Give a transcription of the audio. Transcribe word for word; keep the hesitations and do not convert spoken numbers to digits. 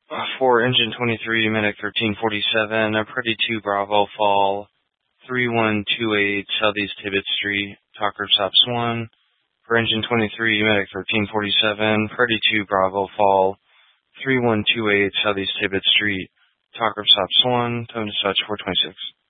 Uh, for engine twenty-three, medic thirteen forty-seven, uh, Pretty two Bravo Fall, three one two eight Southeast Tibbet Street, Talker Stops one. For engine twenty-three, medic thirteen forty-seven, Pretty two Bravo Fall, three one two eight Southeast Tibbet Street, Talker Stops one, tone dispatch four twenty-six.